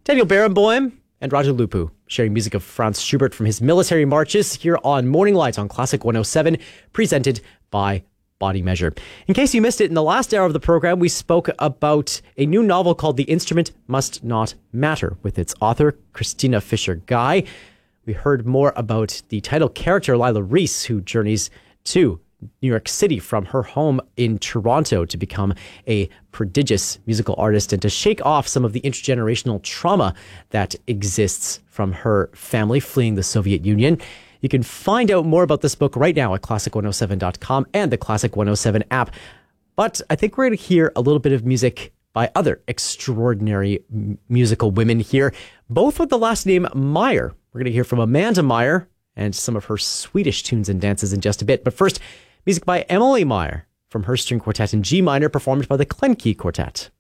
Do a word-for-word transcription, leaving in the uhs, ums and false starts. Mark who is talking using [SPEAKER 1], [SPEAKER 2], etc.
[SPEAKER 1] Daniel Barenboim and Radu Lupu sharing music of Franz Schubert from his military marches here on Morning Light on Classic one oh seven, presented by Body Measure. In case you missed it, in the last hour of the program, we spoke about a new novel called The Instrument Must Not Matter with its author, Christina Fisher Guy. We heard more about the title character, Lila Reese, who journeys to New York City from her home in Toronto to become a prodigious musical artist and to shake off some of the intergenerational trauma that exists from her family fleeing the Soviet Union. You can find out more about this book right now at classic one oh seven dot com and the Classic one oh seven app. But I think we're going to hear a little bit of music by other extraordinary m- musical women here, both with the last name Meyer. We're going to hear from Amanda Meyer and some of her Swedish tunes and dances in just a bit. But first, music by Emily Meyer from her string quartet in G minor, performed by the Klenki Quartet.